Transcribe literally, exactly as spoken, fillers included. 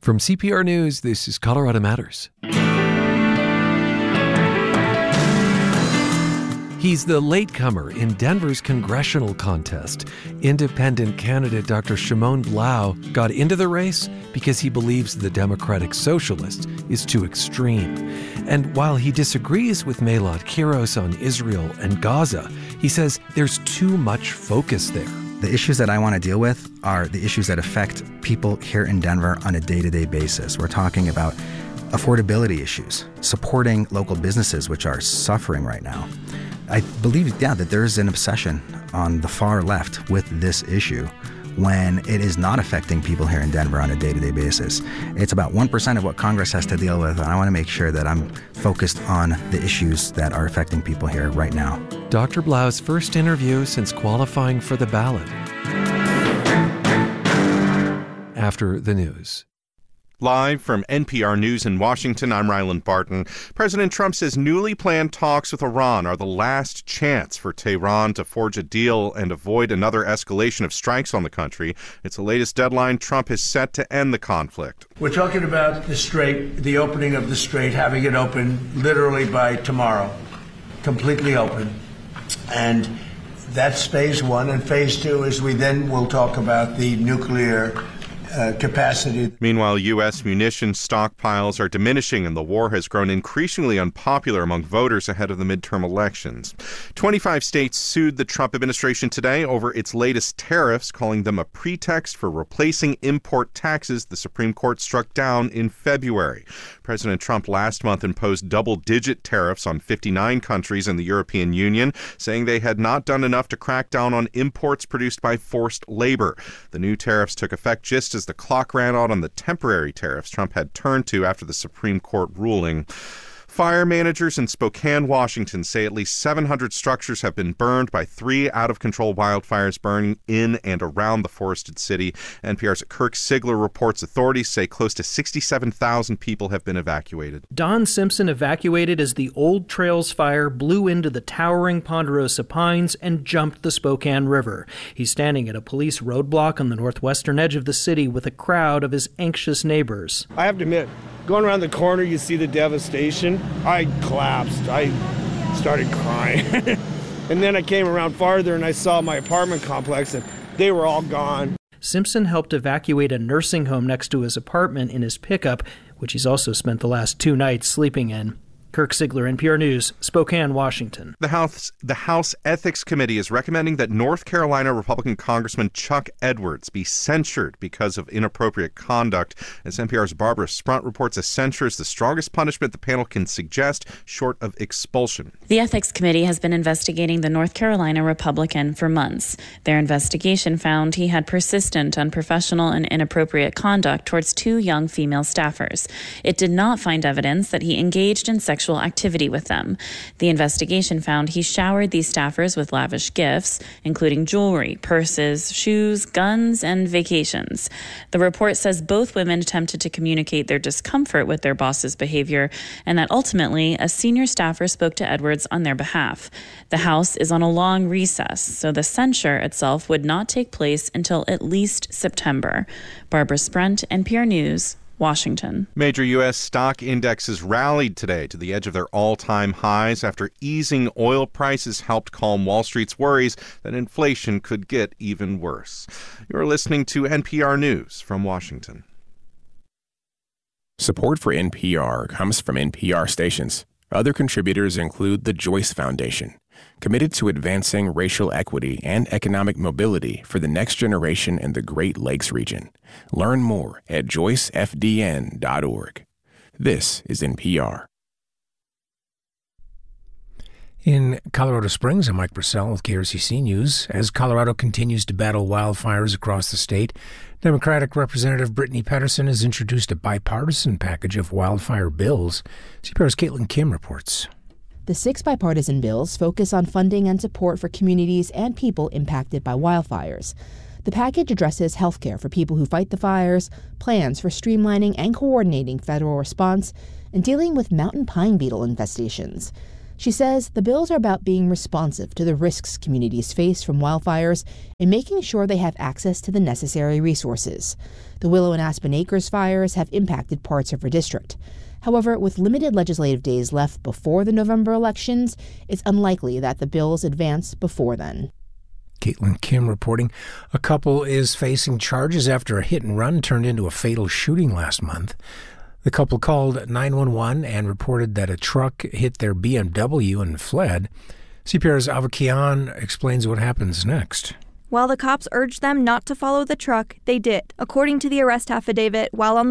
From C P R News, this is Colorado Matters. He's the latecomer in Denver's congressional contest. Independent candidate Doctor Shimon Blau got into the race because he believes the Democratic Socialist is too extreme. And while he disagrees with Meilad Kiros on Israel and Gaza, he says there's too much focus there. The issues that I want to deal with are the issues that affect people here in Denver on a day-to-day basis. We're talking about affordability issues, supporting local businesses which are suffering right now. I believe, yeah, that there is an obsession on the far left with this issue when it is not affecting people here in Denver on a day-to-day basis. It's about one percent of what Congress has to deal with, and I want to make sure that I'm focused on the issues that are affecting people here right now. Doctor Blau's first interview since qualifying for the ballot. After the news. Live from N P R News in Washington, I'm Ryland Barton. President Trump says newly planned talks with Iran are the last chance for Tehran to forge a deal and avoid another escalation of strikes on the country. It's the latest deadline Trump has set to end the conflict. We're talking about the Strait, the opening of the Strait, having it open literally by tomorrow, completely open. And that's phase one. And phase two is we then will talk about the nuclear Uh, capacity. Meanwhile, U S munitions stockpiles are diminishing and the war has grown increasingly unpopular among voters ahead of the midterm elections. twenty-five states sued the Trump administration today over its latest tariffs, calling them a pretext for replacing import taxes the Supreme Court struck down in February. President Trump last month imposed double-digit tariffs on fifty-nine countries in the European Union, saying they had not done enough to crack down on imports produced by forced labor. The new tariffs took effect just as the clock ran out on the temporary tariffs Trump had turned to after the Supreme Court ruling. Fire managers in Spokane, Washington say at least seven hundred structures have been burned by three out-of-control wildfires burning in and around the forested city. N P R's Kirk Sigler reports authorities say close to sixty-seven thousand people have been evacuated. Don Simpson evacuated as the Old Trails fire blew into the towering Ponderosa Pines and jumped the Spokane River. He's standing at a police roadblock on the northwestern edge of the city with a crowd of his anxious neighbors. I have to admit, going around the corner, you see the devastation. I collapsed. I started crying. And then I came around farther and I saw my apartment complex and they were all gone. Simpson helped evacuate a nursing home next to his apartment in his pickup, which he's also spent the last two nights sleeping in. Kirk Sigler, N P R News, Spokane, Washington. The House, the House Ethics Committee is recommending that North Carolina Republican Congressman Chuck Edwards be censured because of inappropriate conduct. As N P R's Barbara Sprunt reports, a censure is the strongest punishment the panel can suggest, short of expulsion. The Ethics Committee has been investigating the North Carolina Republican for months. Their investigation found he had persistent, unprofessional, and inappropriate conduct towards two young female staffers. It did not find evidence that he engaged in sexual activity with them. The investigation found he showered these staffers with lavish gifts, including jewelry, purses, shoes, guns, and vacations. The report says both women attempted to communicate their discomfort with their boss's behavior, and that ultimately a senior staffer spoke to Edwards on their behalf. The House is on a long recess, so the censure itself would not take place until at least September. Barbara Sprunt, N P R News, Washington. Major U S stock indexes rallied today to the edge of their all-time highs after easing oil prices helped calm Wall Street's worries that inflation could get even worse. You're listening to N P R News from Washington. Support for N P R comes from N P R stations. Other contributors include the Joyce Foundation, committed to advancing racial equity and economic mobility for the next generation in the Great Lakes region. Learn more at joyce f d n dot org. This is N P R. In Colorado Springs, I'm Mike Purcell with K R C C News. As Colorado continues to battle wildfires across the state, Democratic Representative Brittany Pedersen has introduced a bipartisan package of wildfire bills. C P R's Caitlin Kim reports. The six bipartisan bills focus on funding and support for communities and people impacted by wildfires. The package addresses health care for people who fight the fires, plans for streamlining and coordinating federal response, and dealing with mountain pine beetle infestations. She says the bills are about being responsive to the risks communities face from wildfires and making sure they have access to the necessary resources. The Willow and Aspen Acres fires have impacted parts of her district. However, with limited legislative days left before the November elections, it's unlikely that the bills advance before then. Caitlin Kim reporting. A couple is facing charges after a hit and run turned into a fatal shooting last month. The couple called nine one one and reported that a truck hit their B M W and fled. C P R's Avakian explains what happens next. While the cops urged them not to follow the truck, they did. According to the arrest affidavit, while on the